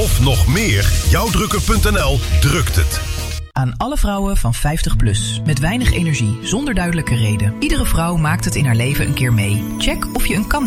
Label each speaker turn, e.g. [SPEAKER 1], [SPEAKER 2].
[SPEAKER 1] Of nog meer, jouwdrukker.nl drukt het.
[SPEAKER 2] Aan alle vrouwen van 50+. Met weinig energie, zonder duidelijke reden. Iedere vrouw maakt het in haar leven een keer mee. Check of je een